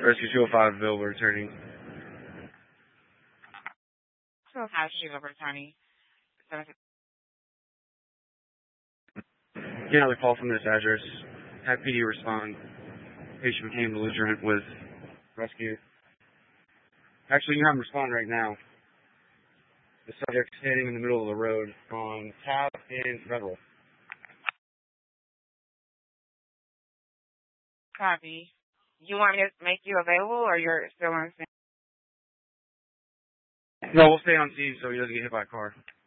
Rescue 205, Bill, we're returning. 205, Sheila, returning. Get another call from this address. Have PD respond. Patient became belligerent with rescue. Actually, you have him respond right now. The subject's standing in the middle of the road on Tab and Federal. Copy. You want me to make you available, or you're still on scene? No, we'll stay on scene so he doesn't get hit by a car.